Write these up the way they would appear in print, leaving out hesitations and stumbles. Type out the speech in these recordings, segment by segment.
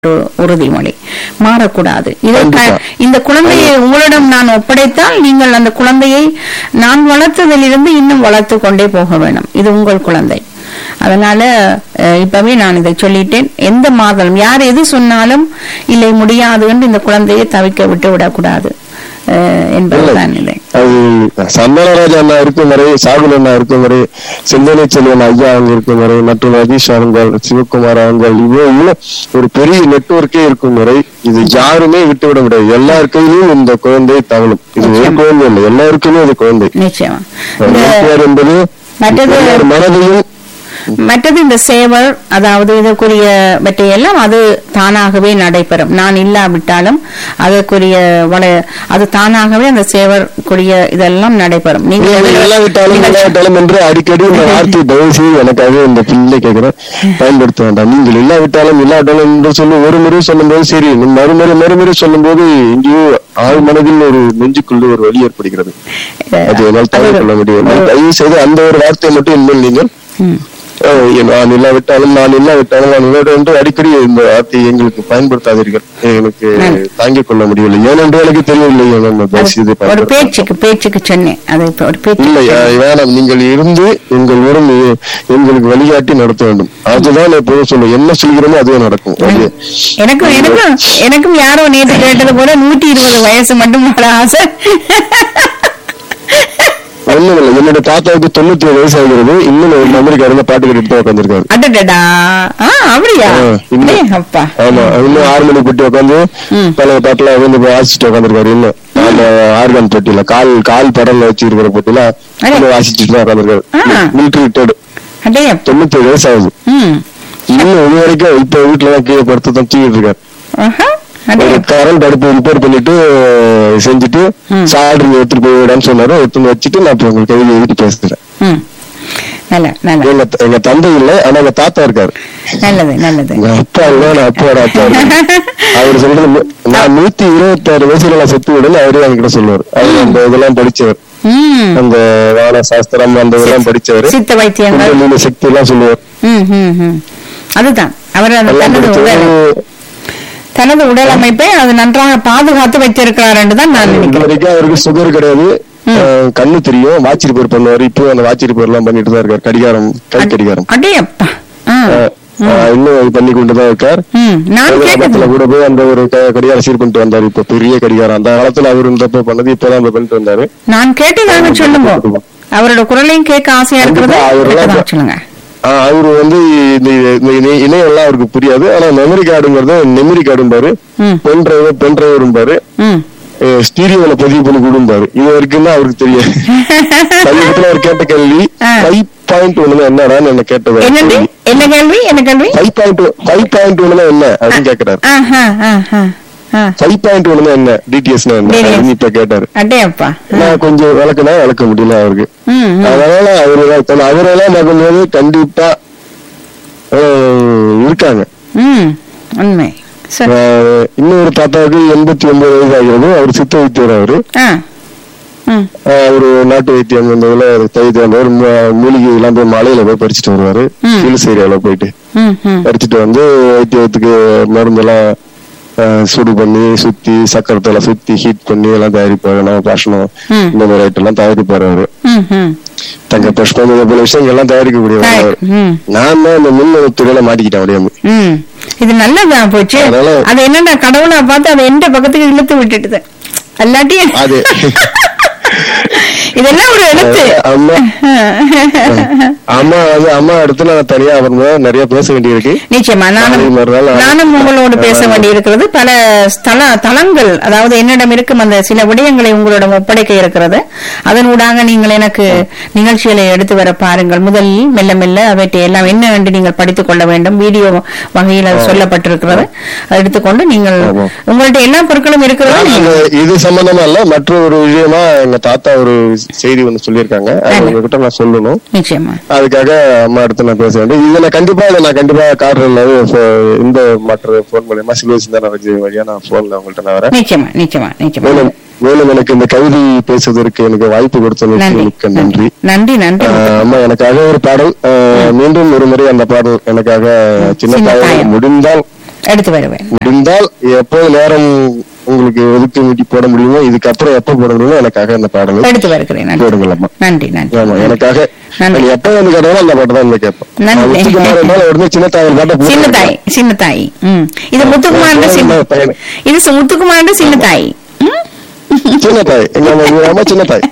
உறுதிமொழி மாறக்கூடாது. இந்த குழந்தையை உங்களிடம் நான் ஒப்படைத்தால் நீங்கள் அந்த குழந்தையை நான் வளர்த்ததிலிருந்து இன்னும் வளர்த்து கொண்டே போக வேண்டும். இது உங்கள் குழந்தை. அதனால இப்பவே நான் இதை சொல்லிட்டேன். எந்த மாதம் யார் எது சொன்னாலும் இல்லை முடியாது என்று இந்த குழந்தையை தவிக்க விட்டு விடக்கூடாது என்பதுதான் இதை. சந்தனராஜ் அண்ணா இருக்கும் வரை, சாகுல் அண்ணா இருக்கும் வரை, சிந்தனை செல்வன் ஐயா அவங்க இருக்கும் வரை, மற்றும் ரதீஷ் அவங்கள், சிவகுமார் அவங்கள், இவ்வளவு ஒரு பெரிய நெட்வொர்க்கே இருக்கும் வரை இது யாருமே விட்டுவிட முடியாது. எல்லார் கையிலும் இந்த குழந்தை தவழும். இது ஒரு குழந்தை இல்லை, எல்லாருக்குமே இது குழந்தை. நிச்சயமா என்பது மனதையும் மற்றது இந்த சேவல், அதாவது இதற்குரிய எல்லாம் அது தானாகவே நடைபெறும். நான் இல்லாவிட்டாலும் அதற்குரிய அது தானாகவே அந்த சேவற்குரிய இதெல்லாம் நடைபெறும். நீங்க இல்லாவிட்டாலும் என்று அடிக்கடி இந்த வார்த்தை தயவு செய்து எனக்காக இந்த பிள்ளை கேட்கிறேன் பயன்படுத்த வேண்டாம். நீங்கள் இல்லாவிட்டாலும் என்று சொல்லி ஒரு முறை சொல்லும் போது சரி, மறுமுறை சொல்லும் போது எங்கேயோ ஆள் மனதில் ஒரு நெஞ்சுக்குள்ளே ஒரு வலி ஏற்படுகிறது. அது என்னால் தவிர கொள்ள முடியும். தயவு செய்து அந்த ஒரு வார்த்தையை மட்டும் இனிமேல் நீங்கள் நான் இல்லாவிட்டாலும் என்று அடிக்கடி இந்த வார்த்தையை எங்களுக்கு பயன்படுத்தாதீர்கள். எனக்கு தாங்கிக் கொள்ள முடியவில்லை. ஏனென்று எனக்கு தெரியவில்லை. ஒரு பேச்சுக்கு சொன்னேன். இல்லை வேணாம், நீங்கள் இருந்து எங்களுடன் எங்களுக்கு வழிகாட்டி நடத்த வேண்டும். அதுதான் எப்போதும் சொல்லுவோம். என்ன சொல்கிறோமோ அதுவே நடக்கும். எனக்கும் யாரோ நேற்று கேட்டது போல 120 வயசு மட்டும் ஆசை. ஒண்ணும் இல்லை, என்னுடைய தாத்தாவுக்கு 97 வயசு ஆகிறது. இன்னும் ஒரு அமெரிக்காரங்க பாட்டு கேட்டு உட்காந்துருக்காங்க. ஆமா, இன்னும் 6 மணி போட்டு உட்காந்து பல பாட்டுல வந்து வாசிச்சுட்டு உட்காந்துருக்காரு. இன்னும் அந்த ஆர்கன் போட்டியில கால் படம்ல வச்சிருக்கிற போட்டியில வாசிச்சுட்டு தான் உட்காந்துருக்காரு. மிலிட்டரி ரிட்டையர்டு, 97 வயசு ஆகுது. இன்னும் இது வரைக்கும் இப்ப வீட்டுலதான் கீழே படுத்து தான் தூக்கிட்டு இருக்காரு. கரண்ட் அடுப்பு ரிப்பேர் பண்ணிட்டு செஞ்சுட்டு சால்ரி எடுத்துட்டு போய் விடான்னு சொன்னாரு. எடுத்து வச்சுட்டு நான் உங்களுக்கு கையில எழுதி பேசுறேன். எங்க தந்தை இல்லை, ஆனா எங்க தாத்தா இருக்காரு. அப்பா இல்ல, நான் அப்பாவோட அப்பா. அவரு சொல்றது நான் 126 வயசுல நான் செத்து விடல அவரே என்கிட்ட சொல்லுவாரு. அவரு அந்த இதெல்லாம் படிச்சவர், அந்த வான சாஸ்திரம் அந்த இதெல்லாம் படிச்சவர், சித்த வைத்தியங்கள் சக்தி எல்லாம் சொல்லுவார். அதுதான் அவர் தனது உடல் அமைப்பை அது நன்றாக பாதுகாத்து வைத்திருக்கிறார் என்றுதான் நான் நினைக்கிறேன். அவருக்கு சுகர் கிடையாது, கண்ணு தெரியும், வாட்ச் ரிப்பேர் பண்ணுவாரு. இப்போ அந்த வாட்ச் ரிப்பேர் எல்லாம் பண்ணிட்டு தான் இருக்காரு. கடிகாரம், கை கடிகாரம் இன்னும் பண்ணி கொண்டுதான் இருக்கார். கூட போய் அந்த ஒரு கடிகாரம் சீர் பண்ணிட்டு வந்தாரு. இப்ப பெரிய கடிகாரம் அந்த காலத்துல அவர் இருந்தப்ப பண்ணது, இப்பதான் பண்ணிட்டு வந்தாரு. நான் கேட்டதாக சொல்லுங்க, அவரோட குரலையும் கேட்க ஆசையா இருக்கிறது சொல்லுங்க. அவரு வந்து இணையம் எல்லாம் அவருக்கு புரியாது. ஆனா மெமரி கார்டுங்கிறது நெமரி கார்டும்பாரு, பென்டிரைவரும்பாரு, ஸ்டீரியோல பதிவு பண்ணி கொடுப்பாரு. இது வரைக்கும் தான் அவருக்கு தெரியாது. சமீபத்துல அவர் கேட்ட கேள்வி 5.1 என்னடான்னு என்ன கேட்டது. என்ன கேள்வி? 5.1 என்ன அப்படின்னு கேக்குறாரு. 5.1 என்ன, டிடிஎஸ்னா என்ன இப்ப கேட்டாரு. நான் கொஞ்சம் விளக்க முடியல அவருக்கு. அதனால அவரெல்லாம் பார்க்கும்போது கண்டிப்பா இருக்காங்க. இன்னொரு தாத்தாவுக்கு 89 வயசு ஆகிறது. அவர் சித்த வைத்தியர். அவரு நாட்டு வைத்தியம் தைத்தவர், மூலிகை எல்லாம் போய் மலையில போய் பறிச்சுட்டு வருவாரு. ஹில்ஸ் ஏரியால போயிட்டு பறிச்சுட்டு வந்து வைத்தியத்துக்கு மருந்தெல்லாம் சூடு பண்ணி சுத்தி சக்கரத்துல சுத்தி ஹீட் பண்ணி எல்லாம் தயாரிப்பாரு. பாஷணம் இந்த மாதிரி ஐட்டம் எல்லாம் தயாரிப்பாரு. அவரு தங்க புஷ்பம் போல விஷயங்கள் எல்லாம் தயாரிக்கக்கூடியவர். நான் தான் இந்த மின்துறையில மாட்டிக்கிட்டேன் முடியாம. இது நல்லதான் போச்சு. அது என்னன்னா கடவுளா பார்த்து அதை எந்த பக்கத்துக்கு இழுத்து விட்டுட்டு எல்லாத்தையும் அது இதெல்லாம் ஒரு எழுத்து. அம்மா இடத்துல நான் தனியா அவங்க நிறைய பேச வேண்டியிருக்கு. நிச்சயமா நானும் உங்களோடு பேச வேண்டியிருக்கிறது. பல தளங்கள், அதாவது என்னிடம் இருக்கும் அந்த சில விடயங்களை உங்களிடம் ஒப்படைக்க இருக்கிறது. அதனூடாக நீங்கள் எனக்கு நிகழ்ச்சிகளை எடுத்து வர பாருங்கள். முதலில் மெல்ல மெல்ல அவற்றை எல்லாம் என்ன என்று நீங்கள் படித்துக் கொள்ள வேண்டும். வீடியோ வகையில் அது சொல்லப்பட்டிருக்கிறது. அதை எடுத்துக்கொண்டு நீங்கள் உங்கள்ட்ட எல்லா பொருட்களும் இருக்கிறது. இது சம்பந்தமா இல்ல, மற்ற ஒரு விஷயமா எங்க தாத்தா ஒரு செய்தி வந்து சொல்லியிருக்காங்க. உங்ககிட்ட நான் சொல்லணும். அதுக்காக அம்மா அடுத்து நான் பேச வேண்டும். இதை நான் கண்டிப்பா கார்ல இந்த மற்ற போன் மூலமா சில்வசிந்தா வழியா நான் போன்ல உங்கள்கிட்ட நான் வரேன். மேலும் எனக்கு இந்த கவிதை பேசுவதற்கு எனக்கு வாய்ப்பு கொடுத்ததற்கு மிக்க நன்றி. அம்மா எனக்காக ஒரு பாடல், மீண்டும் ஒரு முறை அந்த பாடல் எனக்காக சின்ன முடிந்தால் எடுத்து வருவேன். முடிந்தால் எப்போது நேரம் உங்களுக்கு ஒதுக்கி போட முடியுமோ, இதுக்கப்புறம் எப்ப போட முடியுமோ எனக்காக அந்த பாடலை எடுத்து வருகிறேன். போடுங்களா? நன்றி நன்றி. ஆமா, எனக்காக எப்ப வந்து கேட்டாலும் அந்த பாட்டு தான் கேட்பேன். உடனே சின்ன தாய் பாட்டு, சின்ன தாய் சின்ன தாய். இது முத்துக்குமார், இது முத்துக்குமார் சின்ன தாய், சின்ன தாய், சின்ன தாய்.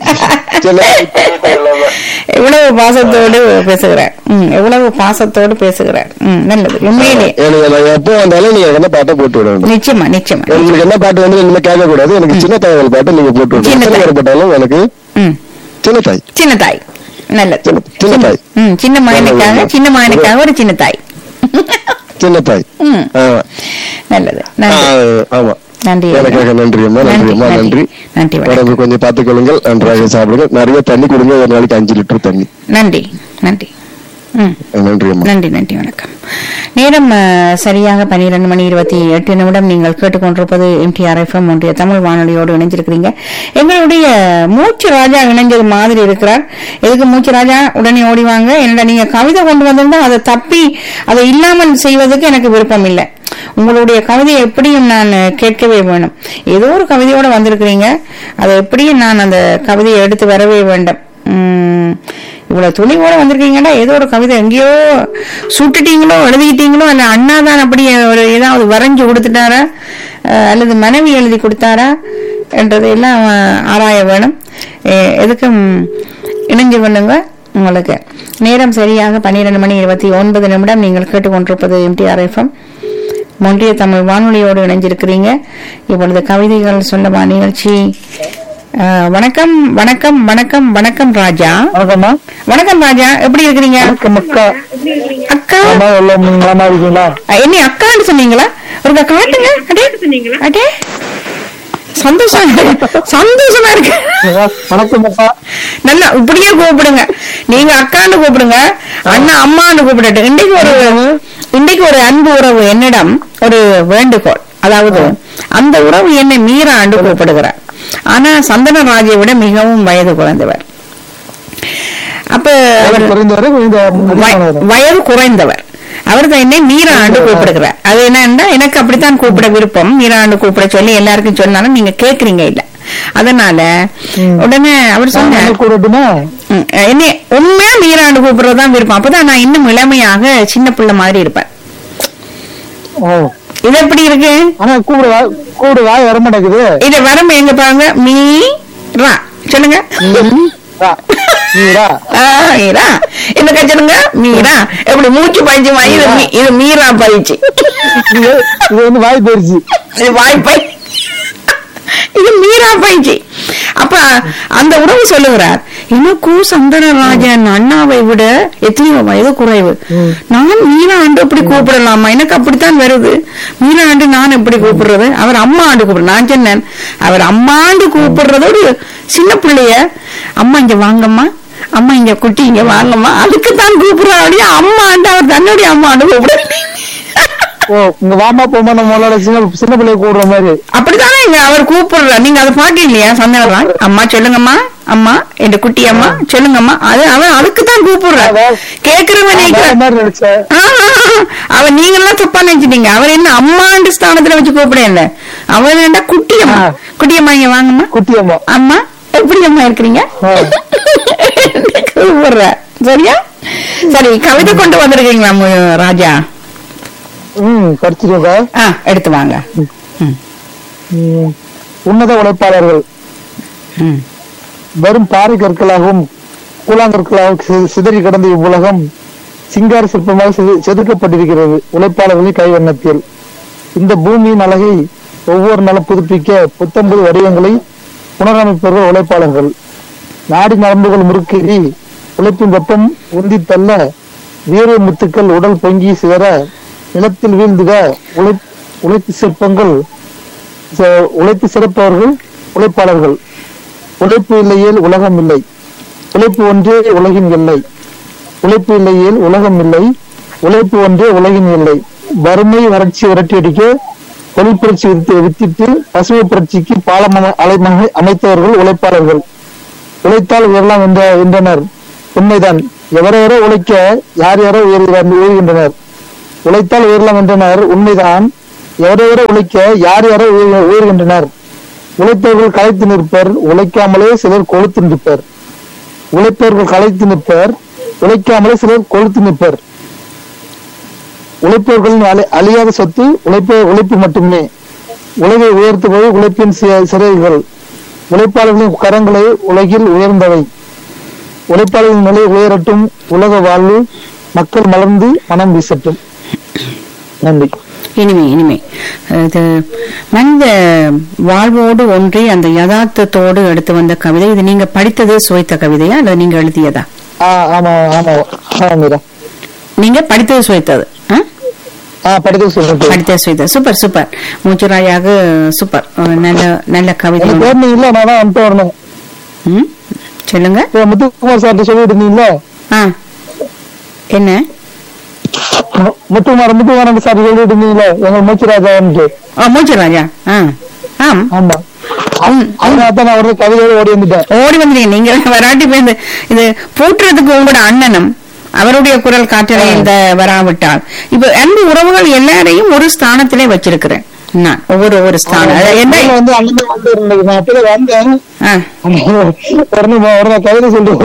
எவ்வளவு பாசத்தோடு பேசுகிறார், எவ்வளவு பாசத்தோடு பேசுகிறார். நல்லது. உண்மையிலே எப்போ வந்தாலும் நீங்க என்ன பாட்டை போட்டு விடணும். நிச்சயமா நிச்சயமா. உங்களுக்கு என்ன பாட்டு வந்து நீங்க கேட்க கூடாது, எனக்கு சின்ன தாய் பாட்டு நீங்க போட்டு விடணும். போட்டாலும் எனக்கு சின்ன தாய், சின்ன தாய். நல்லது. சின்ன தாய், சின்ன மகனுக்காக, சின்ன மகனுக்காக ஒரு சின்ன தாய், சின்ன தாய். நல்லது. ஆமா, நன்றி. எனக்காக நன்றி அம்மா, நன்றி அம்மா, நன்றி. உடம்பு கொஞ்சம் பார்த்துக் கொள்ளுங்கள், நன்றாக சாப்பிடுங்க, நிறைய தண்ணி கொடுங்க, ஒரு நாளைக்கு 5 லிட்டர் தண்ணி. நன்றி நன்றி. நன்றி அம்மா. நன்றி நன்றி. வணக்கம். நேரம் சரியாக 12:28 நீங்கள் கேட்டுக்கொண்டிருப்பது எம்டிஆர் எஃப்எம் ஒன்றிய தமிழ் வானொலியோடு இணைஞ்சிருக்கிறீங்க. எங்களுடைய மூச்சு ராஜா இணைஞ்சது மாதிரி இருக்கிறார். எதுக்கு மூச்சு ராஜா உடனே ஓடிவாங்க, என்னடா நீங்க கவிதை கொண்டு வந்திருந்தா அதை தப்பி அதை இல்லாமல் செய்வதற்கு எனக்கு விருப்பம் இல்லை. உங்களுடைய கவிதையை எப்படியும் நான் கேட்கவே வேணும். ஏதோ ஒரு கவிதையோட வந்திருக்கிறீங்க, அதை எப்படியும் நான் அந்த கவிதையை எடுத்து வரவே வேண்டும். இவ்வளவு துணிவோட வந்திருக்கீங்கன்னா ஏதோ ஒரு கவிதை எங்கேயோ சுட்டுட்டீங்களோ, எழுதிக்கிட்டீங்களோ, அல்ல அண்ணா தான் அப்படி ஒரு ஏதாவது வரைஞ்சு கொடுத்துட்டாரா, அல்லது மனைவி எழுதி கொடுத்தாரா என்றதையெல்லாம் ஆராய வேணும். எதுக்கும் இணைஞ்சு பண்ணுங்க. உங்களுக்கு நேரம் சரியாக 12:29 நீங்கள் கேட்டுக்கொண்டிருப்பது எம்டிஆர் எஃப்எம் ஒன்றிய தமிழ் வானொலியோடு இணைஞ்சிருக்கிறீங்க. இப்பொழுது கவிதைகள் சொல்லமா நிகழ்ச்சி. வணக்கம் வணக்கம் வணக்கம் வணக்கம் ராஜா. வணக்கம் ராஜா, எப்படி இருக்கிறீங்க? அக்கா, என்ன அக்கான்னு சொன்னீங்களா? ஒரு காட்டுங்க. அடே சந்தோஷம், சந்தோஷமா இருக்கு. நல்லா இப்படியே கூப்பிடுங்க. நீங்க அக்கான்னு கூப்பிடுங்க, அண்ணா அம்மான்னு கூப்பிடட்டு. இன்றைக்கு ஒரு அன்பு உறவு என்னிடம் ஒரு வேண்டுகோள், அதாவது அந்த உறவு என்னை மீராண்டு கூப்பிடுகிறார். ஆனா சந்தனராஜை விட மிகவும் வயது குறைந்தவர். அப்ப வயது குறைந்தவர் அவர் தான் என்னை மீராண்டு கூப்பிடுகிறார். அது என்னன்னா, எனக்கு அப்படித்தான் கூப்பிட விருப்பம். மீராண்டு கூப்பிட சொல்லி எல்லாருக்கும் சொன்னாலும் நீங்க கேக்குறீங்க இல்ல, அதனால உடனே அவர் சொன்னார், என்ன உண்மையா மீராண்டு கூப்பிடுறதுதான் விருப்பம். அப்பதான் நான் இன்னும் இளமையாக சின்ன பிள்ளை மாதிரி இருப்பேன். இது எப்படி இருக்கு? ஆனா கூடு வாய் வர மாட்டேங்குது. இது வரம்பு எங்க பாருங்க, மீரா சொல்லுங்க. என்ன சொல்லுங்க, மீரா. எப்படி மூச்சு பயிற்சி மாதிரி இது மீரா பயிற்சி. இது வந்து வாய் பயிற்சி, இது வாய் பயிற்சி, இது மீரா பயிற்சி. அப்ப அந்த உறவு சொல்லுகிறார், எனக்கும் சந்தனராஜன் அண்ணாவை விட எத்தனையோ வயது குறைவு. நான் மீரா ஆண்டு அப்படி கூப்பிடலாமா? எனக்கு அப்படித்தான் வருது. மீரா ஆண்டு நான் எப்படி கூப்பிடுறது? அவர் அம்மா ஆண்டு கூப்பிடுற. நான் சொன்னேன், அவர் அம்மா ஆண்டு கூப்பிடுறதோடு சின்ன பிள்ளைய அம்மா இங்க வாங்கம்மா, அம்மா இங்க குட்டி இங்க வாங்கம்மா, அதுக்குத்தான் கூப்பிடுற. அப்படியே அம்மா ஆண்டு அவர் தன்னுடைய அம்மா ஆண்டு கூப்பிடுற. வாமா போமா சின்ன பிள்ளைய கூப்பிடுற மாதிரி அப்படித்தானே அவர் கூப்பிடுறார். நீங்க அதை பாக்கலையா? சந்தனராஜ் அம்மா சொல்லுங்கம்மா, அம்மா என் குட்டி அம்மா சொல்லுங்கம்மா, அது அவன் அதுக்குத்தான் கூப்பிடுறாரு. கேக்குறவன் அவன் நீங்க எல்லாம் தப்பா நினைச்சிட்டீங்க. அவர் என்ன அம்மாண்டு ஸ்தானத்துல வச்சு கூப்பிட இல்ல, அவர் என்ன குட்டியம்மா, குட்டியம்மா இங்க வாங்கம்மா, குட்டியம்மா அம்மா எப்படி அம்மா இருக்கிறீங்க கூப்பிடுற. சரியா? சரி, கவிதை கொண்டு வந்திருக்கீங்களா ராஜா? எடுத்து வாங்க. உன்னத உழைப்பாளர்கள் வெறும் பாறை கற்களாகவும் கூழாங்கற்களாகவும் சிதறி கிடந்த இவ்வுலகம் சிங்கார சிற்பமாக செதுக்கப்பட்டிருக்கிறது உழைப்பாளர்களின் கைவண்ணத்தில். இந்த பூமியின் அழகை ஒவ்வொரு நாளும் புதுப்பிக்க புத்தம்பது வடிவங்களை புனரமைப்பவர்கள் உழைப்பாளர்கள். நாடி நரம்புகள் முறுக்கேறி உழைப்பின் வெப்பம் உந்தி தள்ள வீர முத்துக்கள் உடல் பொங்கி சேர நிலத்தில் வீழ்ந்துக உழைத்து சிற்பங்கள் உழைத்து சிறப்பவர்கள் உழைப்பாளர்கள். உழைப்பு இல்லையேல் உலகம் இல்லை, உழைப்பு ஒன்றே உலகின் எல்லை. உழைப்பு இல்லையேல் உலகம் இல்லை, உழைப்பு ஒன்றே உலகின் எல்லை. வறுமை வறட்சி விரட்டியடிக்க தொழிற்புரட்சி வித்திட்டு பசுமை புரட்சிக்கு பாலம் அமைத்தவர்கள் உழைப்பாளர்கள். உழைத்தால் உயரலாம் என்றனர். உண்மைதான். எவரெவரோ உழைக்க யார் யாரோ உயர்கின்றனர். உழைத்தால் உயரலாம் என்றனர். உண்மைதான். எவரெவரை உழைக்க யார் யாரோ உயர்கின்றனர். உழைப்பவர்கள் களைத்து நிற்பர், உழைக்காமலே சிலர் கொழுத்து நிற்பர். உழைப்பவர்கள் களைத்து நிற்பர், உழைக்காமலே சிலர் கொழுத்து நிற்பர். உழைப்பவர்களின் அழியாத சொத்து உழைப்பு மட்டுமே. உலகை உயர்த்துவது உழைப்பின் சிறைகள். உழைப்பாளர்களின் கரங்களை உலகில் உயர்ந்தவை. உழைப்பாளர்களின் நிலை உயரட்டும், உலக வாழ்வு மக்கள் மலர்ந்து மனம் வீசட்டும். நன்றி. இனிமே இது மனித வாழ்வோடு ஒன்றி அந்த யதார்த்தத்தோடு எடுத்து வந்த கவிதை. இது நீங்க படித்ததே சுவைத்த கவிதையா அல்லது நீங்க எழுதியதா? ஆமா ஆமா மீரா, நீங்க படித்தது சுவைத்தது. படித்தது சுவைத்தது. Super super மூச்சுராயாக super. நல்ல நல்ல கவிதை. சொல்லுங்க. முத்துக்குமார் சார் சொல்லிட்டு இருந்தீங்களா? என்ன முத்துக்குமார் சார் சொல்லிட்டு இருந்தீங்களா எங்க மூச்சுராஜா? மூச்சுராஜா கவிதையோட ஓடி வந்துட்டேன். நீங்க வராட்டி போய் இது போட்டுறதுக்கு உங்களோட அண்ணனும் அவருடைய குரல் காற்றலை இந்த வராவிட்டால் இப்ப அன்பு உறவுகள் எல்லாரையும் ஒரு ஸ்தானத்திலே வச்சிருக்கிறேன் நான். ஒவ்வொரு ஸ்தானம் கவிதை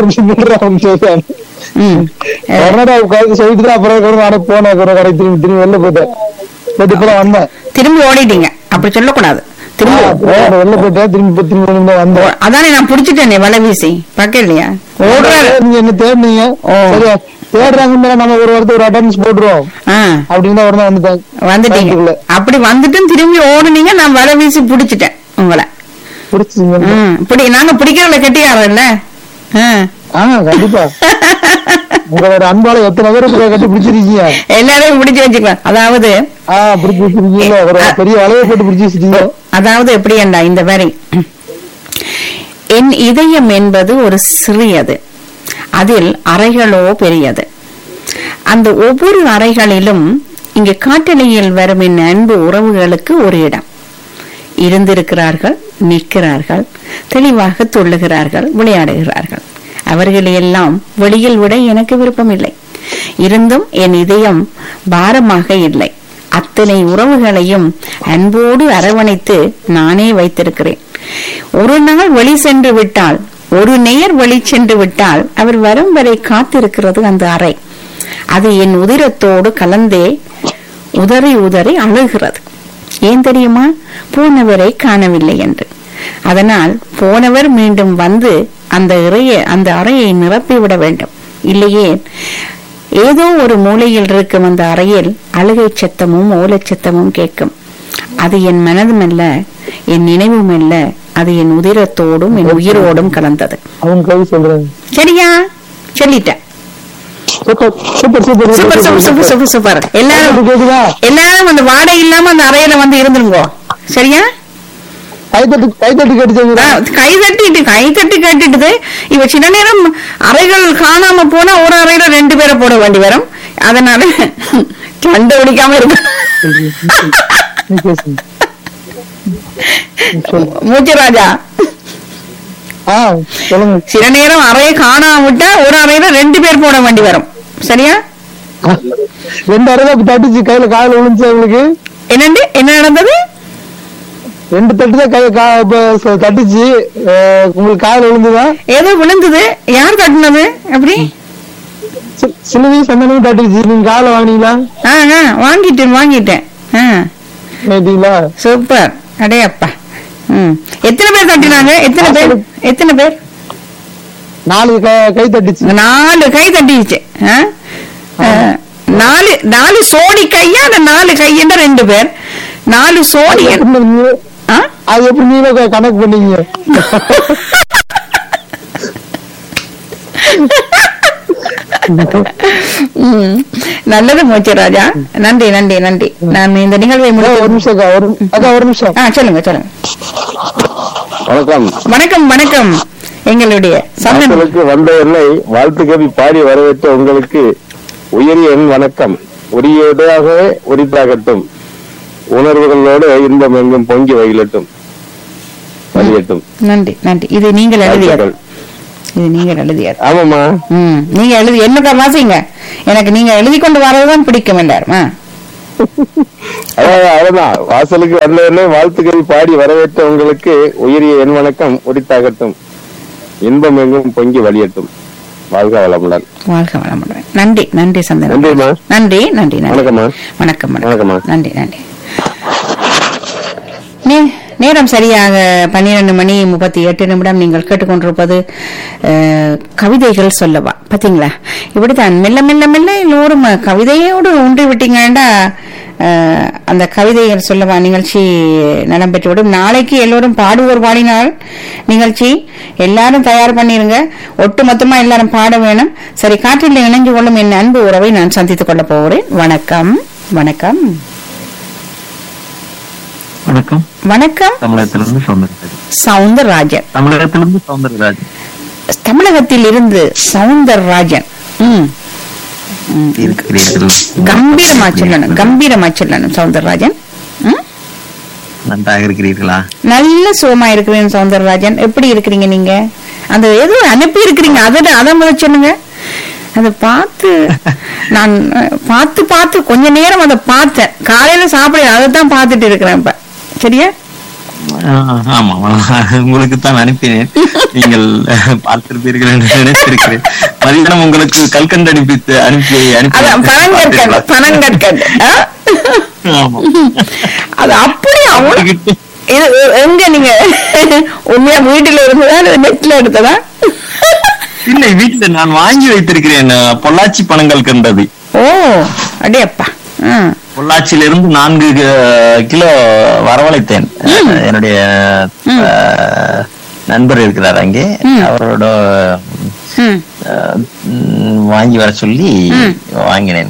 சொல்லிட்டு அப்புறம் போனேன் திரும்பி வெளில போயிட்டேன். வந்தேன் திரும்பி ஓடிட்டீங்க. அப்படி சொல்லக்கூடாது. வெளில போயிட்டேன் திரும்பி வந்தேன். அதானே நான் புடிச்சிட்டேனே வலை வீசி பக்கம் இல்லையா நீங்க என்ன தேடினீங்க? தேடுறாங்க நம்ம ஒரு வாரத்துக்கு ஒரு அட்டெண்டன்ஸ் போட்டுருவோம் அப்படின்னு வந்துட்டீங்க. அப்படி வந்துட்டும் திரும்பி ஓடுனீங்க. நான் வலை வீசி புடிச்சிட்டேன் உங்களை. நாங்க பிடிக்கிறவங்கள கட்டியாரோம் இல்ல? கண்டிப்பா உங்களோட அன்பால எத்தனை பேர் கட்டி பிடிச்சிருக்கீங்க? எல்லாரையும் பிடிச்சு வச்சுக்கலாம். அதாவது பெரிய வலையை போட்டு பிடிச்சி வச்சுட்டீங்க. அதாவது எப்படி என்றா இந்த மாதிரி என் இதயம் என்பது ஒரு சிறியது, அதில் அறைகளோ பெரியது. அந்த ஒவ்வொரு அறைகளிலும் இங்கு காட்டணியில் வரும் என் அன்பு உறவுகளுக்கு ஒரு இடம். இருந்திருக்கிறார்கள், நிற்கிறார்கள், தெளிவாக துள்ளுகிறார்கள், விளையாடுகிறார்கள். அவர்களையெல்லாம் வெளியில் விட எனக்கு விருப்பமில்லை. இருந்தும் என் இதயம் பாரமாக இல்லை. அத்தனை உறவுகளையும் அன்போடு அரவணைத்து நானே வைத்திருக்கிறேன். ஒரு நாள் வெளி சென்று விட்டால், ஒரு நேர் வெளி சென்று விட்டால் அவர் வரும் வரை காத்திருக்கிறது அந்த அறை. அது என் உதிரத்தோடு கலந்தே உதறி உதறி அழுகிறது. ஏன் தெரியுமா? போனவரை காணவில்லை என்று. அதனால் போனவர் மீண்டும் வந்து அந்த அறையை நிரப்பிவிட வேண்டும். இல்லையே ஏதோ ஒரு மூலையில் இருக்கும் அந்த அறையில் அழுகை சத்தமும் ஓலச்சத்தமும் கேட்கும். அது என் மனதும் அல்ல, என் நினைவும் அல்ல, அது என் உதிரத்தோடும் என் உயிரோடும் கலந்தது. சரியா? சொல்லிட்டேன். சூப்பர். எல்லாரும் அந்த வாடகை இல்லாம அந்த அறையில வந்து இருந்துருங்கோ. சரியா? கைதட்டி கேட்டுட்டு இவ சின்ன நேரம் அறைகள் காணாம போனா ஒரு அறையில 2 பேரை போட வேண்டி வரும். அதனால சண்டை பிடிக்காம இருக்கு. மூச்சுராஜா, சில நேரம் அறையை காணாம விட்டா ஒரு அறையில 2 பேர் போட வேண்டி வரும். சரியா? 2 அறை தட்டுச்சு, கையில கால விழுந்துச்சு உங்களுக்கு. என்ன நடந்தது? 2 தட்டு தான் தட்டுச்சு, உங்களுக்கு கால விழுந்துதா? ஏதோ விழுந்தது. யார் தட்டுனது? அப்படி சிலவி சந்தனமும் தட்டுச்சு. நீங்க கால வாங்கினீங்களா? வாங்கிட்டேன். சூப்பர். அடே அப்பா. எத்தனை பேர் தட்டினாங்க? எத்தனை பேர்? 4 கை தட்டுச்சு. 4 கை தட்டிச்சு. 4 சோடி கையா? அந்த 4 கையண்டா 2 பேர். 4 சோடி. அது எப்படி நீங்க கணக்கு பண்ணீங்க? நல்லது மூச்சுராஜா. நன்றி. நான் இந்த நிகழ்வை ஒரு நிமிஷம். சொல்லுங்க. வணக்கம். எங்களுடைய சந்தனுக்கு வந்த என்னை வாழ்த்து கவி பாடி வரவேற்ற உங்களுக்கு உயரிய என் வணக்கம். உரியதாகவே உரித்தாகட்டும், உணர்வுகளோடு இன்பம் எங்கும் பொங்கி வகிலட்டும், வழியட்டும். நன்றி. இது நீங்கள் எழுதியது. ஆமாமா, நீங்க எழுதி என்னக்கா வாசிங்க. எனக்கு நீங்க எழுதி கொண்டு வரதுதான் பிடிக்கும். எல்லாரும் அவ்வளவுதான். வாசலுக்கு வந்தவொடனே வாழ்த்துக்கள் பாடி வரவேற்ற உங்களுக்கு உயரிய என் வணக்கம் உரித்தாகட்டும், இன்பம் எங்கும் பொங்கி வழியட்டும். வாழ்க வளமுடன். வாழ்க வளமுடன். நன்றி நன்றி சந்திரன். நன்றிமா. நன்றி நன்றி நன்றி. வணக்கம்மா. வணக்கம் வணக்கம்மா. நன்றி நன்றி. நேரம் சரியாக 12:38. நீங்கள் கேட்டுக்கொண்டிருப்பது கவிதைகள் சொல்லவா. பாத்தீங்களா, இப்படித்தான் மெல்ல மெல்ல மெல்ல எல்லோரும் கவிதையோடு ஒன்றி விட்டீங்கன்னா அந்த கவிதைகள் சொல்லவா நிகழ்ச்சி நலம் பெற்றுவிடும். நாளைக்கு எல்லோரும் பாடுவோர் பாடினால் நிகழ்ச்சி எல்லாரும் தயார் பண்ணிருங்க. ஒட்டு மொத்தமா எல்லாரும் பாட வேணும். சரி, காற்றில் இணைஞ்சு கொள்ளும் என் அன்பு உறவை நான் சந்தித்துக் கொள்ள போகிறேன். வணக்கம். வணக்கம். வணக்கம். வணக்கம். தமிழகத்திலிருந்து சவுந்தரராஜன். தமிழகத்தில் இருந்து சவுந்தரராஜன். கம்பீரமா சொல்லணும், கம்பீரமா சொல்லணும் சவுந்தரராஜன். நன்றாக இருக்கிறீர்களா? நல்ல சுகமா இருக்கிறேன் சவுந்தரராஜன். எப்படி இருக்கிறீங்க நீங்க? அந்த ஏதோ அனுப்பி இருக்கிறீங்க, அதை முதல் சொல்லுங்க. அதை பார்த்து நான் பார்த்து கொஞ்ச நேரம் அதை பார்த்தேன். காலையில சாப்பிட அதைத்தான் பார்த்துட்டு இருக்கிறேன் இப்ப. சரியா? ஆமா, உங்களுக்கு தான் அனுப்பினேன். நீங்கள் பார்த்திருப்பீர்கள் என்று நினைத்திருக்கிறேன். மதியம் உங்களுக்கு கல்கண்டு அனுப்பி பனங்கற்கண்டு அது அப்படி எங்க நீங்க உண்மையா வீட்டுல இருந்ததா நெட்ல எடுத்ததா? இல்லை, வீட்டுல நான் வாங்கி வைத்திருக்கிறேன். பொள்ளாச்சி பனங்கள் கண்டது. ஓ அடேப்பா. பொள்ளாச்சியிலிருந்து 4 கிலோ வரவழைத்தேன். என்னுடைய நண்பர் இருக்கிறார் அங்கே, அவரோட வாங்கி வர சொல்லி வாங்கினேன்.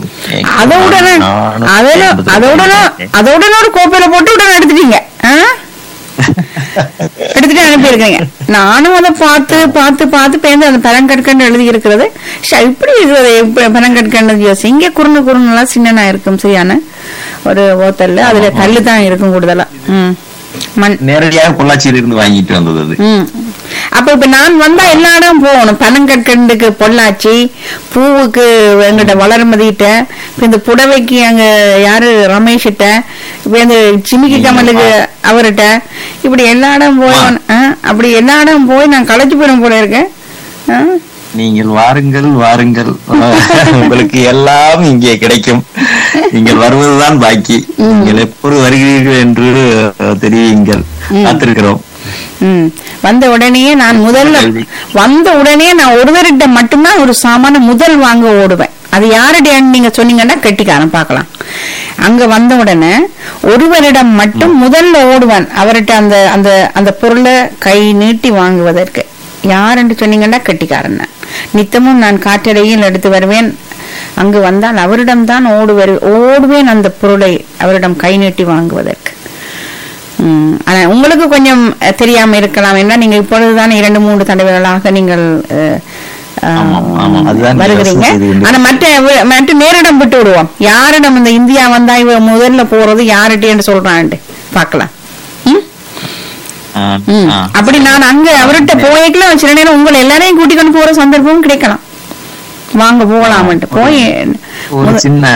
அதோட ஒரு கோப்பையில போட்டு உடனே எடுத்துட்டீங்க, எடுத்துட்டு அனுப்பி இருக்கீங்க. நானும் அதை பார்த்து பேருந்து அந்த பனங்கற்கண்டு எழுதி இருக்கிறது. இப்படி இருக்கிறது பனங்கற்கண்டு யோசி. இங்க குறுனெல்லாம் சின்னனா இருக்கும். சரியான ஒரு ஓத்தல்ல அதுல கல்லு தான் இருக்கும் கூடுதலா. நேரடியாக பொள்ளாச்சியில இருந்து வாங்கிட்டு வந்தது. அப்ப இப்ப நான் வந்தா எல்லா இடம் போகணும். பனங்கற்கண்டுக்கு பொள்ளாச்சி, பூவுக்கு எங்கிட்ட வளர்மதிட்ட, இப்ப இந்த புடவைக்கு அங்க யாரு ரமேஷ்கிட்ட, இப்ப இந்த சிமிக்கி கமலுக்கு அவர்கிட்ட, இப்படி எல்லா இடம் போய் அப்படி எல்லா இடம் போய் நான் களைச்சு போயிடும் போல இருக்கேன். நீங்கள் வாருங்கள் வாருங்கள், உங்களுக்கு எல்லாம் இங்கே கிடைக்கும். நீங்கள் வருவதுதான் பாக்கி. நீங்கள் எப்போது வருகிறீர்கள் என்று தெரியுங்கள். காத்திருக்கிறோம். வந்த உடனே நான் ஒருவர்கிட்ட மட்டும்தான் ஒரு சாமான முதல் வாங்க ஓடுவேன். அது யாருடையான்னு நீங்க சொன்னீங்கன்னா கெட்டிக்காரன் பார்க்கலாம். அங்க வந்த உடனே ஒருவரிடம் மட்டும் முதல்ல ஓடுவேன். அவர்கிட்ட அந்த அந்த அந்த பொருளை கை நீட்டி வாங்குவதற்கு. யாருன்னு சொன்னீங்கன்னா கெட்டிக்காரன். நித்தமும் நான் காற்றடையில் எடுத்து வருவேன். அங்கு வந்தால் அவரிடம்தான் ஓடுவேன் அந்த பொருளை அவரிடம் கை நீட்டி வாங்குவதற்கு. ஆனா உங்களுக்கு கொஞ்சம் தெரியாம இருக்கலாம். என்ன நீங்க இப்பொழுதுதான் 2-3 தடவைகளாக நீங்கள் வருகிறீங்க. ஆனா மற்ற நேரிடம் விட்டு விடுவோம். யாரிடம் இந்த இந்தியா வந்தா இவ முதல்ல போறது யார்கிட்ட சொல்றான்ட்டு பாக்கலாம். அப்படி நான் அங்க அவர்கிட்ட போய்க்கலாம். சில நேரம் உங்களை எல்லாரையும் கூட்டிக்கொண்டு போற சந்தர்ப்பமும் கிடைக்கலாம். வாங்க போகலாம்ட்டு போய் சின்ன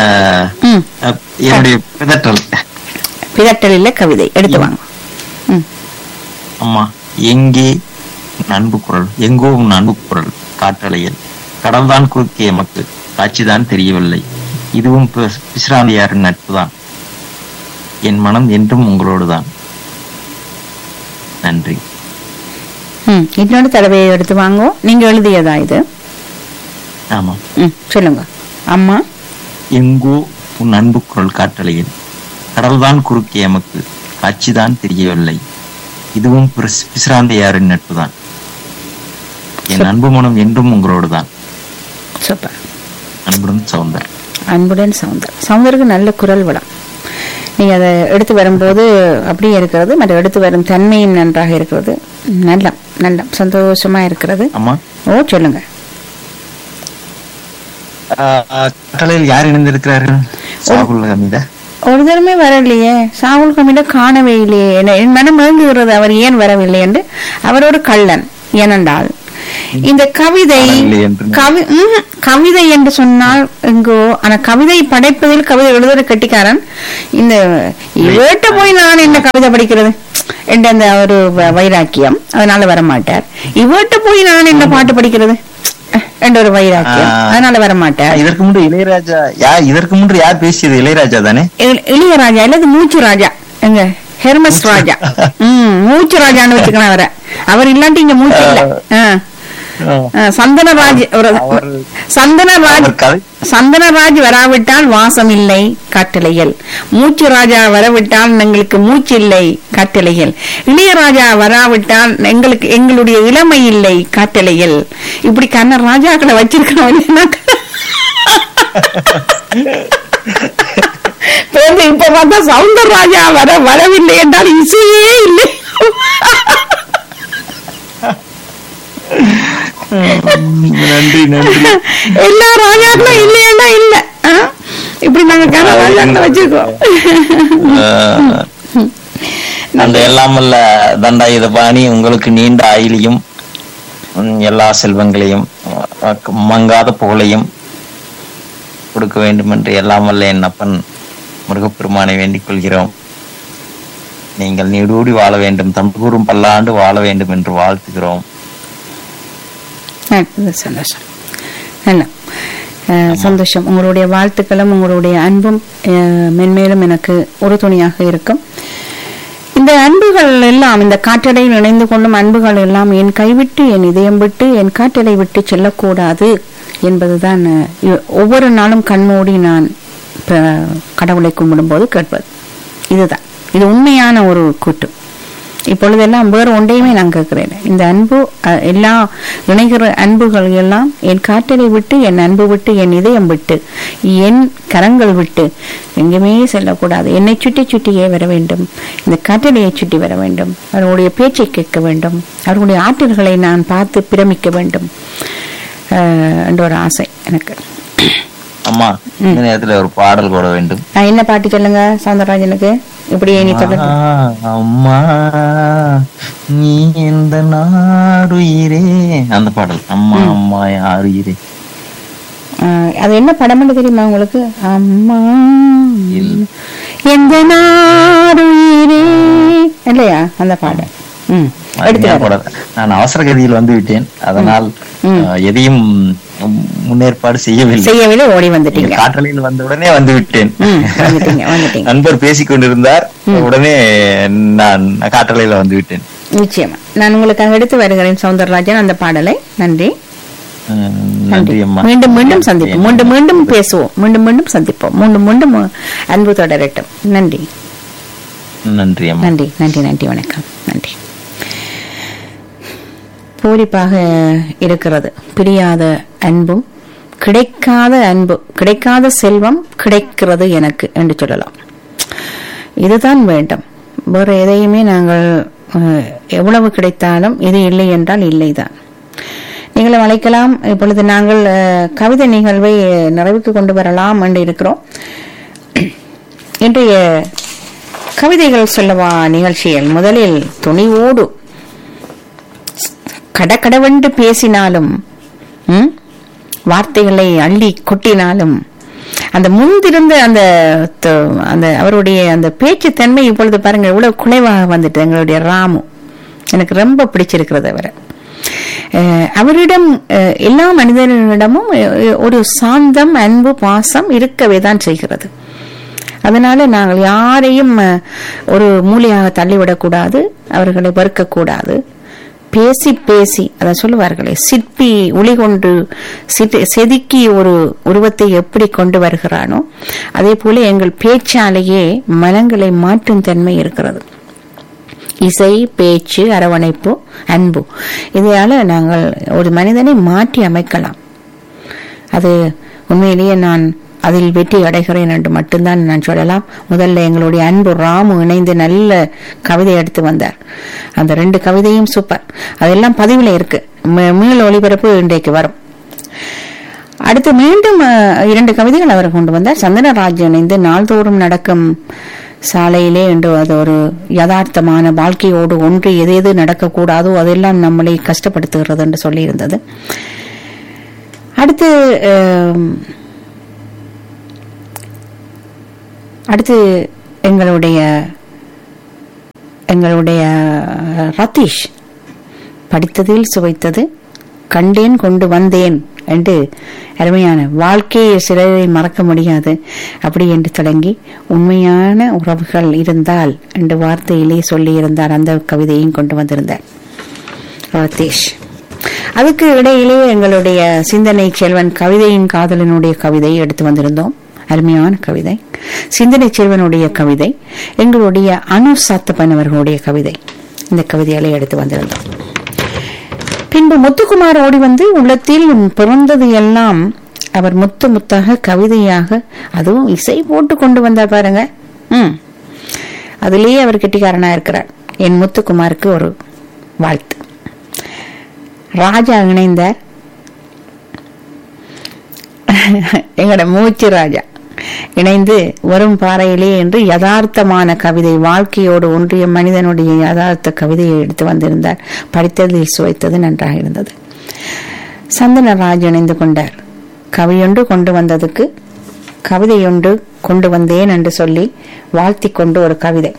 பிதட்டலில் கவிதை எடுத்து வாங்க. அம்மா, எங்கே அன்பு குரல், எங்கோ அன்பு குரல் காற்றலையில், கடல்தான் குறுக்கிய மக்கள், காட்சிதான் தெரியவில்லை, இதுவும் பிஸ்ராந்தியாரின் நட்புதான், என் மனம் என்றும் உங்களோடுதான். நன்றி. இன்னொரு தடவையை எடுத்து வாங்க. நீங்க எழுதியதா இது? ஆமா. சொல்லுங்க. அம்மா, எங்கோ உன் அன்பு குரல் காற்றலையில், கடல்தான் குறுக்கே எமக்கு, காட்சிதான் தெரியவில்லை, இதுவும் பிஸ்ராந்தையாரின் நட்புதான், என் அன்பு மனம் என்றும் உங்களோடுதான். சூப்பர். அன்புடன் சவுந்தர். அன்புடன் சவுந்தர். சவுந்தருக்கு நல்ல குரல் வளம். நீங்க அதை எடுத்து வரும்போது அப்படியே இருக்கிறது. மற்ற எடுத்து வரும் தன்மையும் நன்றாக இருக்கிறது. நல்ல நல்ல சந்தோஷமா இருக்கிறது. அம்மா, ஓ சொல்லுங்க. கடலில் யார் இணைந்திருக்கிறார்கள்? சாகுல் ஹமீதா ஒரு தரமே வரலையே. சாகுல் ஹமீதா காணவே இல்லையே. என் மனம் ஏங்குகிறது அவர் ஏன் வரவில்லை என்று. அவர் ஒரு கள்ளன். ஏனென்றால் இந்த கவிதை கவிதை என்று சொன்னால் எங்கோ ஆனா கவிதை படைப்பதில் கவிதை எழுதுற கெட்டிக்காரன். இந்த இவர்கிட்ட போய் நான் என்ன கவிதை படிக்கிறது என்ற அந்த ஒரு வைராக்கியம், அதனால வரமாட்டார். இவர்கிட்ட போய் நான் என்ன பாட்டு படிக்கிறது என்ற ஒரு வைராக்கியம், அதனால வரமாட்டார். இதற்கு முன்பு இளையராஜா இதற்கு முன்பு யார் பேசியது? இளையராஜா தானே? இளையராஜா இல்ல, மூச்சு ராஜா, எங்க ஹெர்மஸ் ராஜா. மூச்சு ராஜான்னு வச்சுக்கலாம் அவரை. அவர் இல்லாட்டி இங்க மூச்சு இல்ல. சந்தனராஜ் சந்தனராஜ் வராவிட்டால் வாசம் இல்லை காட்டலைகள். மூச்சு ராஜா வரவிட்டால் எங்களுக்கு மூச்சு இல்லை காட்டலைகள். இளையராஜா வராவிட்டால் எங்களுக்கு எங்களுடைய இளமை இல்லை காட்டலைகள். இப்படி கண்ண ராஜாக்களை வச்சிருக்கணும். இப்ப பார்த்தா சவுந்தர் ராஜா வரவில்லை என்றால் இசையே இல்லை. நன்றி நன்றி. எல்லா ராஜாக்களும் இல்லையா இல்ல, இப்படி நாங்க ராஜாக்களை வச்சிருக்கோம். அந்த எல்லாமல்ல தண்டாயுதபாணி உங்களுக்கு நீண்ட ஆயுளையும் எல்லா செல்வங்களையும் மங்காத புகழையும் கொடுக்க வேண்டும் என்று எல்லாமல்ல என் அப்பன் முருகப்பெருமானை வேண்டிக் கொள்கிறோம். நீங்கள் நீடூடி வாழ வேண்டும், தமிழ்கூறும் பல்லாண்டு வாழ வேண்டும் என்று வாழ்த்துகிறோம். சந்தோஷம், நல்ல சந்தோஷம். உங்களுடைய வாழ்த்துக்களும் உங்களுடைய அன்பும் மென்மேலும் எனக்கு ஒரு துணையாக இருக்கும். இந்த அன்புகள் எல்லாம், இந்த காற்றடையில் இணைந்து கொள்ளும் அன்புகள் எல்லாம் என் கைவிட்டு என் இதயம் விட்டு என் காற்றடை விட்டு செல்லக்கூடாது என்பதுதான் ஒவ்வொரு நாளும் கண்மூடி நான் கடவுளை கும்பிடும் போது கேட்பது. இதுதான், இது உண்மையான ஒரு கூட்டு. இப்பொழுதெல்லாம் வேறு ஒன்றையுமே நான் கேட்கிறேன். இந்த அன்பு எல்லா இணைகிற அன்புகள் எல்லாம் என் காற்றலை விட்டு என் அன்பு விட்டு என் இதயம் விட்டு என் கரங்கள் விட்டு எங்குமே செல்லக்கூடாது. என்னை சுட்டி சுட்டியே வர வேண்டும், இந்த காற்றலையை சுட்டி வர வேண்டும், அவர்களுடைய பேச்சை கேட்க வேண்டும், அவர்களுடைய ஆற்றல்களை நான் பார்த்து பிரமிக்க வேண்டும் என்ற ஒரு ஆசை எனக்கு. அம்மா, இந்த நேரத்துல ஒரு பாடல் போட வேண்டும். என்ன பாட்டு சொல்லுங்க சவுந்தரராஜனுக்கு? இப்படி நீ சொல்ல. அம்மா நீ எந்த நாருயிரே, அந்த பாடல். அம்மா அம்மா யாருயிரே, அது என்ன படம் தெரியுமா உங்களுக்கு? அம்மா எந்த நாருயிரே இல்லையா அந்த பாடல்? நான் அவசர கதியில் வந்து விட்டேன், அதனால் எதையும் முன்னேற்பாடு செய்யவில்லை, ஓடி வந்துட்டீங்க. காற்றலையில் வந்த உடனே வந்து விட்டேன். நண்பர் பேசிக் கொண்டிருந்தார், உடனே நான் காற்றலையில வந்து விட்டேன். நிச்சயமா நான் உங்களுக்காக எடுத்து வருகிறேன் சவுந்தரராஜன் அந்த பாடலை. நன்றி நன்றி அம்மா. மீண்டும் மீண்டும் சந்திப்போம், மீண்டும் மீண்டும் பேசுவோம், மீண்டும் மீண்டும் சந்திப்போம், மீண்டும் மீண்டும் அன்பு தொடரட்டும். நன்றி நன்றி நன்றி நன்றி நன்றி. வணக்கம். நன்றி. பூரிப்பாக இருக்கிறது. பிரியாத அன்பும் கிடைக்காத அன்பு, கிடைக்காத செல்வம் கிடைக்கிறது எனக்கு என்று சொல்லலாம். இதுதான் வேண்டும். வேறு எதையுமே நாங்கள் எவ்வளவு கிடைத்தாலும் இது இல்லை என்றால் இல்லைதான். நீங்களும் அழைக்கலாம். இப்பொழுது நாங்கள் கவிதை நிகழ்வை நிறைவுக்கு கொண்டு வரலாம் என்று இருக்கிறோம். இன்றைய கவிதைகள் சொல்லவா நிகழ்ச்சியில் முதலில் துணிவோடு கடகடவென்று பேசினாலும் வார்த்தைகளை அள்ளி கொட்டினாலும் அந்த முன்திருந்த அந்த அந்த அவருடைய அந்த பேச்சு தன்மை இப்பொழுது பாருங்க இவ்வளவு குறைவாக வந்துட்டு. எங்களுடைய ராமு எனக்கு ரொம்ப பிடிச்சிருக்கிறது. அவரிடம் எல்லா மனிதர்களிடமும் ஒரு சாந்தம், அன்பு, பாசம் இருக்கவே தான் செய்கிறது. அதனால நாங்கள் யாரையும் ஒரு மூலையாக தள்ளிவிடக்கூடாது, அவர்களை வெறுக்கக்கூடாது. பேசி பேசி அத சொல்லுவார்களே, சிற்பி உளி கொண்டு செதுக்கி ஒரு உருவத்தை எப்படி கொண்டு வருகிறானோ அதே போல எங்கள் பேச்சாலேயே மனங்களை மாற்றும் தன்மை இருக்கிறது. இசை, பேச்சு, அரவணைப்பு, அன்பு, இதையால நாங்கள் ஒரு மனிதனை மாற்றி அமைக்கலாம். அது உண்மையிலேயே நான் அதில் வெற்றி அடைகிறேன் என்று மட்டும்தான் நான் சொல்லலாம். முதல்ல எங்களுடைய அன்பு ராமு இணைந்து நல்ல கவிதை எடுத்து வந்தார். அந்த 2 கவிதையும் சூப்பர். அதெல்லாம் பதிவுல இருக்கு. மீள் ஒளிபரப்பு இன்றைக்கு வரும். அடுத்து மீண்டும் 2 கவிதைகள் அவர் கொண்டு வந்தார். சந்தனராஜ் இணைந்து நாள்தோறும் நடக்கும் சாலையிலே என்று அது ஒரு யதார்த்தமான வாழ்க்கையோடு ஒன்று எது எது நடக்கக்கூடாதோ அதெல்லாம் நம்மளை கஷ்டப்படுத்துகிறது என்று சொல்லியிருந்தது. அடுத்து எங்களுடைய ரதீஷ் படித்ததில் சுவைத்தது கண்டேன் கொண்டு வந்தேன் என்று அருமையான வாழ்க்கையை சிலரை மறக்க முடியாது அப்படி என்று தொடங்கி உண்மையான உறவுகள் இருந்தால் என்று வார்த்தையிலே சொல்லியிருந்தார். அந்த கவிதையும் கொண்டு வந்திருந்தார் ரதீஷ். அதுக்கு இடையிலே எங்களுடைய சிந்தனை செல்வன் கவிதையின் காதலனுடைய கவிதையை எடுத்து வந்திருந்தோம். அருமையான கவிதை. சிந்தனை செல்வனுடைய கவிதை, எங்களுடைய அனு சாத்தப்பன் அவர்களுடைய கவிதை, இந்த கவிதைகளை எடுத்து வந்திருந்தோம். பின்பு முத்துக்குமார் ஓடி வந்து உள்ளத்தில் பிறந்தது எல்லாம் அவர் முத்து முத்தாக கவிதையாக அதுவும் இசை போட்டு கொண்டு வந்தார் பாருங்க. அதிலேயே அவர் கெட்டிக்காரனா இருக்கிறார். என் முத்துக்குமாருக்கு ஒரு வாழ்த்து. ராஜா இணைந்தார், எங்கட மூச்சு ராஜா இணைந்து வரும் பாறையிலே என்று யதார்த்தமான கவிதை, வாழ்க்கையோடு ஒன்றிய மனிதனுடைய யதார்த்த கவிதையை எடுத்து வந்திருந்தார். படித்ததில் சுவைத்தது நன்றாக இருந்தது. சந்தனராஜ் இணைந்து கொண்டார். கவியொன்று கொண்டு வந்ததுக்கு கவிதையொன்று கொண்டு வந்தேன் என்று சொல்லி வாழ்த்தி கொண்டு ஒரு கவிதை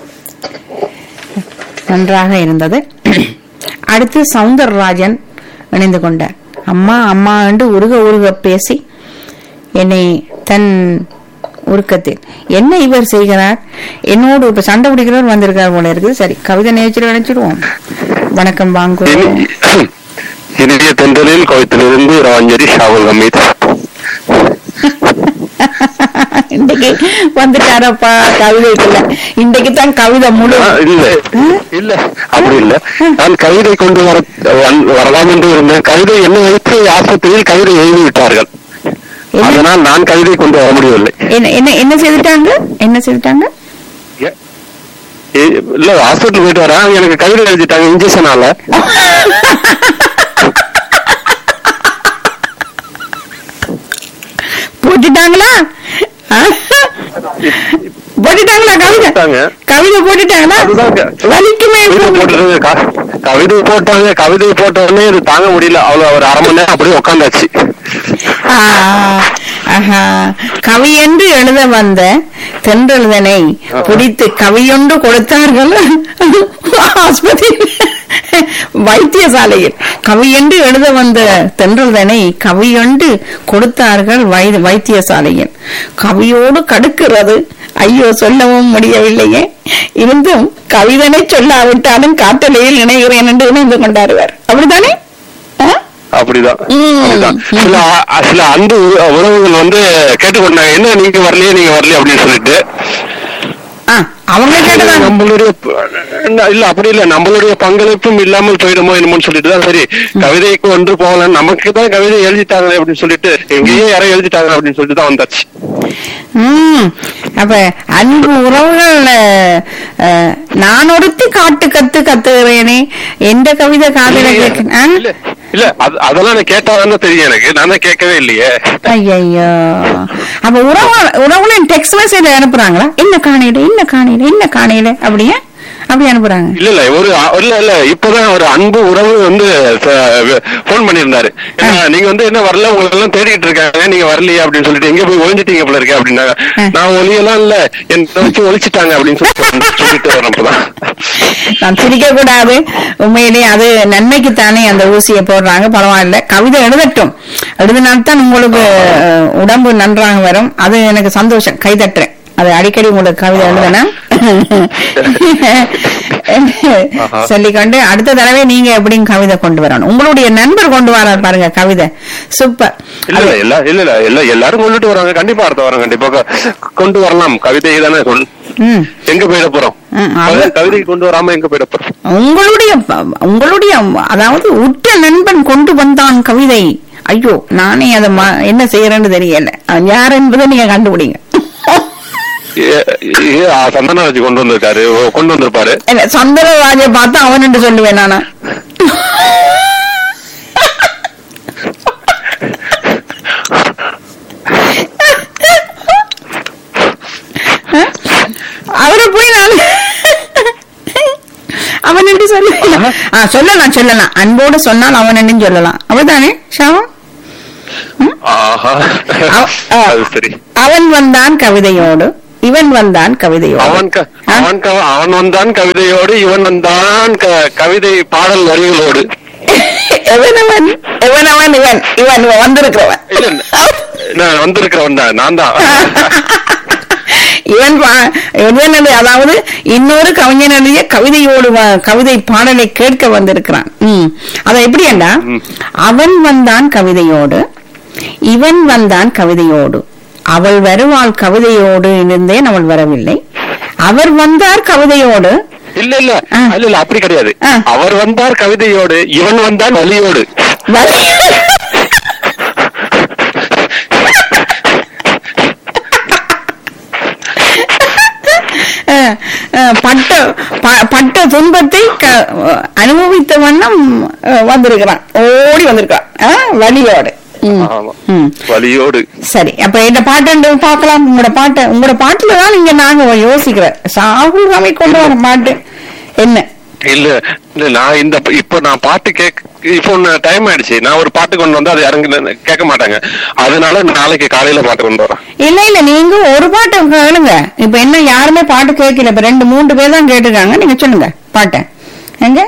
நன்றாக இருந்தது. அடுத்து சவுந்தரராஜன் இணைந்து கொண்டார். அம்மா அம்மா என்று உருக உருக பேசி என்னை தன் உருக்கத்தில் என்ன இவர் செய்கிறார், என்னோடு இப்ப சண்டை பிடிக்கிறவர் வந்திருக்கார் போல இருக்குது. சரி, கவிதை நேச்சில் நினைச்சிடுவோம். வணக்கம் வாங்க. இனிய தென்றலில் கோயத்திலிருந்து ராஞ்சரி ஷாவுல் ஹமீத். இன்றைக்கு வந்துட்டாரப்பா கவிதைக்குள்ள. இன்றைக்கு தான் கவிதை முழு இல்ல அப்படி இல்ல. நான் கவிதை கொண்டு வரலாம் என்று இருந்தேன். கவிதை என்ன வைத்து ஆஸ்பத்திரியில் கவிதை எழுதி விட்டார்கள். அதனால் நான் கவிதை கொண்டு வர முடியவில்லை. என்ன செய்துட்டாங்க? இல்ல ஹாஸ்பிட்டல் போயிட்டு வரேன், எனக்கு கவிதை எழுதிட்டாங்க இன்ஜெக்ஷனால. போட்டுட்டாங்களா கவிதை போட்டுட்டாங்களா? கவிதை போட்டோடனே இது தாங்க முடியல. அவ்வளவு ஒரு அரை மணி நேரம் அப்படியே உட்காந்தாச்சு. கவியென்று எழுத வந்த தென்றல்தனை பிடித்து கவியொன்று கொடுத்தார்கள் ஆஸ்பத்திரி வைத்தியசாலையில். கவியென்று எழுத வந்த தென்றல்தனை கவியொன்று கொடுத்தார்கள் வைத்தியசாலையில். கவியோடு கடுக்கிறது, ஐயோ சொல்லவும் முடியவில்லையே, இருந்தும் கவிதனை சொல்லாவிட்டாலும் காட்டலையில் இணைகிறேன் என்று இணைந்து கொண்டாடுவார். அப்படித்தானே? அப்படிதான். சில அன்பு உறவுகள் வந்து கேட்டுக்கொண்டாங்க, என்ன நீங்க வரலையே அப்படின்னு சொல்லிட்டு. அவங்க நம்மளுடைய இல்ல அப்படி இல்ல, நம்மளுடைய பங்களிப்பும் இல்லாமல் போயிடுமோ என்னமோன்னு சொல்லிட்டுதான் சரி கவிதைக்கு ஒன்று போகலாம், நமக்கு தான் கவிதை எழுதிட்டாங்களே அப்படின்னு சொல்லிட்டு எங்கேயே யாரும் எழுதிட்டாங்க அப்படின்னு சொல்லிட்டு தான் வந்தாச்சு. அப்ப அன்பு உறவுகள் நான் ஒருத்தி காட்டு கத்துகிறேனே எந்த கவிதை காதல இல்ல அதெல்லாம் நான் கேட்டாதான் தெரியும் எனக்கு, நான் தான் கேட்கவே இல்லையே. ஐயோ, அப்ப உறவுகளின் டெக்ஸ்ட் மெசேஜ் அனுப்புறாங்களா? என்ன காணையில அப்படியே அப்படி அனுப்புறாங்க? இல்ல இல்ல இப்பதான் ஒரு அன்பு உறவு வந்து போன் பண்ணிருந்தாரு. நீங்க வந்து என்ன வரல, உங்களுக்கு எல்லாம் தேடிட்டு இருக்காங்க, நீங்க வரலையா அப்படின்னு சொல்லிட்டு எங்க போய் ஒழிஞ்சிட்டீங்க போல இருக்கு அப்படின்னாங்க. நான் ஒளியெல்லாம் இல்ல, என்ன வச்சு ஒழிச்சிட்டாங்க அப்படின்னு சொல்லிட்டு வரப்பதான். நான் சிரிக்க கூடாது, உண்மையிலே அது நன்மைக்குத்தானே அந்த ஊசியை போடுறாங்க. பரவாயில்ல, கவிதை எழுதினால்தான் உங்களுக்கு உடம்பு நன்றாக வரும். அது எனக்கு சந்தோஷம், கைதட்டுறேன். அது அடிக்கடி உங்களுக்கு கவிதை எழுதுனா சொல்லிக்கொண்டு அடுத்த தடவை நீங்க எப்படியும் கவிதை கொண்டு வரணும். உங்களுடைய நண்பர் கொண்டு வர பாருங்க கவிதை, சூப்பர். இல்ல எல்லாரும் கொண்டுட்டு வராங்க, கண்டிப்பா அடுத்த வாரம் கண்டிப்பா கொண்டு வரலாம். கவிதை தானே எங்க போயிட போறோம், கவிதை கொண்டு வராம எங்க போயிட போறோம். உங்களுடைய அதாவது உற்ற நண்பன் கொண்டு வந்தான் கவிதை. ஐயோ, நானே அதை என்ன செய்யறேன்னு தெரியல, யார் என்பதை நீங்க கண்டுபிடிங்க. சந்தனராஜ் கொண்டு வந்திருப்பாரு. சந்தனராஜை பார்த்து அவன் என்று சொல்லுவேன் நானா? அவன் என்று சொல்லலாம் சொல்லலாம் அன்போடு சொன்னால் அவன் என்று சொல்லலாம். அவதானே ஷாவா? அவன் வந்தான் கவிதையோடு இவன் வந்தான் கவிதையோடு. அவன் வந்தான் கவிதையோடு இவன் வந்தான் கவிதை பாடல் வரிகளோடு. எவனவன் எவனவன் இவன் இவன் வந்திருக்கிறவன் வந்திருக்கிறவன் தான் நான் தான். இவன் அதாவது இன்னொரு கவிஞனுடைய கவிதையோடு கவிதை பாடலை கேட்க வந்திருக்கிறான். அத எப்படி என்றா அவன் வந்தான் கவிதையோடு இவன் வந்தான் கவிதையோடு அவள் வருவாள் கவிதையோடு இருந்தேன் அவள் வரவில்லை அவர் வந்தார் கவிதையோடு. இல்ல இல்ல இல்ல இல்ல அப்படி கிடையாது. அவர் வந்தார் கவிதையோடு இவன் வந்தான் வலியோடு. பட்ட துன்பத்தை அனுபவித்த வண்ணம் வந்திருக்கிறான் ஓடி வந்திருக்கான் வலியோடு வலியோடு. சரி அப்ப இந்த பாட்டு பாக்கலாம். உங்களோட பாட்டுலதான் நீங்க நாங்க யோசிக்கிற சாகுல் ராமை கொண்டு வர பாட்டு என்ன? இல்ல இல்ல நான் இப்ப நான் பாட்டு இப்போ டைம் ஆயிடுச்சு. நான் ஒரு பாட்டு கொண்டு வந்து அது யாரும் கேட்க மாட்டாங்க. அதனால நாளைக்கு காலையில பாட்டு கொண்டு வரேன். இல்ல இல்ல நீங்க ஒரு பாட்டு கேளுங்க. இப்ப என்ன யாருமே பாட்டு கேட்கல. இப்ப 2-3 பேர் தான் கேட்டுருக்காங்க. நீங்க சொல்லுங்க பாட்டை. எங்க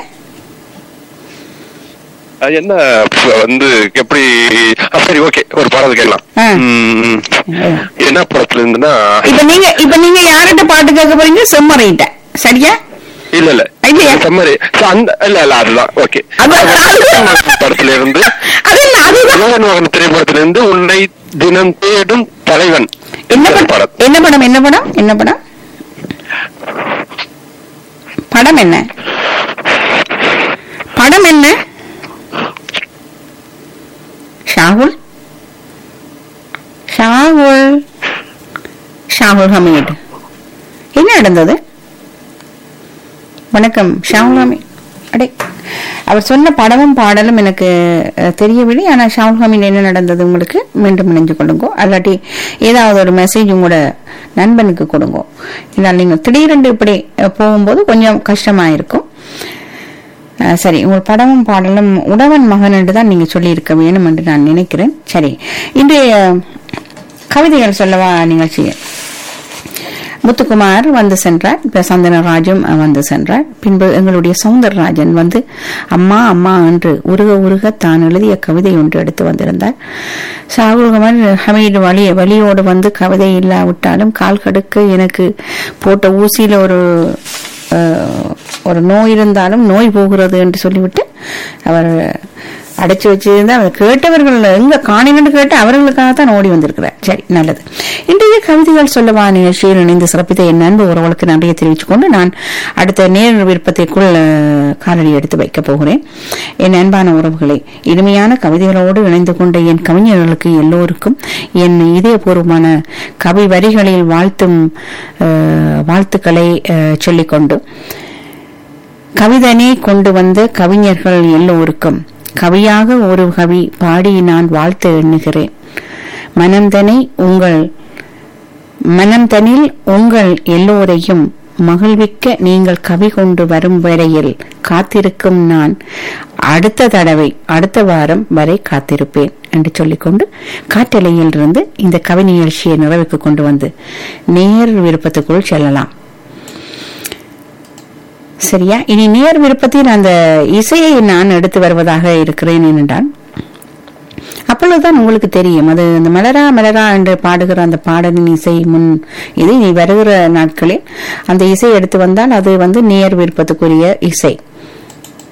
என்ன வந்து எப்படி? சரி ஓகே ஒரு பாடல் கேட்கலாம். என்ன படத்துல இருந்துன்னா இப்ப நீங்க யார்கிட்ட பாட்டு கேட்க போறீங்க? செம்மறிட்ட சரியா? இல்ல இல்ல செம்மறி இல்ல இல்ல அதுதான் ஓகே. படத்துல இருந்து மகன் திரைப்படத்துல இருந்து உன்னை தினம் தேடும் தலைவன். என்ன படம்? என்ன படம்? என்ன படம்? என்ன படம்? படம் என்ன? படம் என்ன? ஷாகுல் ஷாகுல் ஷாகுல் ஹமீட் என்ன நடந்தது? வணக்கம் ஷாகுல் ஹமீட். அடே அவர் சொன்ன படமும் பாடலும் எனக்கு தெரியவில்லை. ஆனா ஷாகுல் ஹமீட் என்ன நடந்தது உங்களுக்கு மீண்டும் இணைஞ்சு கொடுங்க. அல்லாட்டி ஏதாவது ஒரு மெசேஜ் உங்களோட நண்பனுக்கு கொடுங்க. இதனால் நீங்க திடீரென்று இப்படி போகும்போது கொஞ்சம் கஷ்டமா இருக்கும். சரி உங்கள் படமும் பாடலும் உடவன் மகன் என்று தான் நீங்க சொல்லி இருக்க வேணும் என்று நான் நினைக்கிறேன். சரி இன்றைய கவிதைகள் சொல்லவா நிகழ்ச்சி. முத்துக்குமார் வந்து சென்றார். சந்தனராஜும் வந்து சென்றார். பின்பு எங்களுடைய சௌந்தரராஜன் வந்து அம்மா அம்மா என்று உருக உருக தான் எழுதிய கவிதை ஒன்று எடுத்து வந்திருந்தார். ஷாகுல் ஹமீது வலியோடு வந்து கவிதை இல்லாவிட்டாலும் கால் கடுக்க எனக்கு போட்ட ஊசியில ஒரு நோய் இருந்தாலும் நோய் போகிறது என்று சொல்லிவிட்டு அவர் அடைச்சு வச்சிருந்தா கேட்டவர்கள் எங்க காணின்னு கேட்டு அவர்களுக்காகத்தான் ஓடி வந்திருக்கிறார். சரி நல்லது. இன்றைய கவிதைகள் சொல்லவா நிகழ்ச்சியில் இணைந்து சிறப்பித்த என் அன்பு உறவுகளுக்கு நன்றியை தெரிவித்துக் கொண்டு நான் அடுத்த நேர் விருப்பத்திற்குள் காலடி எடுத்து வைக்க போகிறேன். என் அன்பான உறவுகளை இனிமையான கவிதைகளோடு இணைந்து கொண்ட என் கவிஞர்களுக்கு எல்லோருக்கும் என் இதயபூர்வமான கவி வரிகளில் வாழ்த்துக்களை சொல்லிக்கொண்டு கவிதனை கொண்டு வந்த கவிஞர்கள் எல்லோருக்கும் கவியாக ஒரு கவி பாடி நான் வாழ்த்து எண்ணுகிறேன். மனம்தனில் உங்கள் எல்லோரையும் மகிழ்விக்க நீங்கள் கவி கொண்டு வரும் வரையில் காத்திருக்கும் நான் அடுத்த வாரம் வரை காத்திருப்பேன் என்று சொல்லிக்கொண்டு காற்றலையில் இருந்து இந்த கவி நிகழ்ச்சியை நிறைவுக்கு கொண்டு வந்து நேர் விருப்பத்துக்குள் செல்லலாம். சரியா? இனி நேர் விருப்பத்தில் அந்த இசையை நான் எடுத்து வருவதாக இருக்கிறேன் என்றால் அப்பொழுதுதான் உங்களுக்கு தெரியும். அது அந்த மலரா மலரா என்று பாடுகிற அந்த பாடலின் இசை இது நீ வருகிற நாட்களில் அந்த இசை எடுத்து வந்தால் அது வந்து நேர் விருப்பத்துக்குரிய இசை.